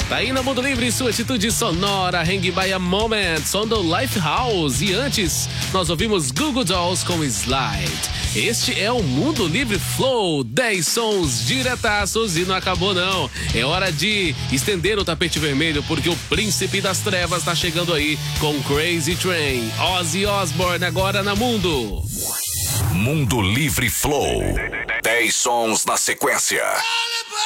Tá aí no Mundo Livre, sua atitude sonora, Hang by a Moment, som do Lifehouse. E antes, nós ouvimos Google Dolls com Slide. Este é o Mundo Livre Flow, 10 sons diretaços e não acabou não. É hora de estender o tapete vermelho porque o Príncipe das Trevas tá chegando aí com Crazy Train. Ozzy Osbourne agora na Mundo. Mundo Livre Flow, 10 sons na sequência.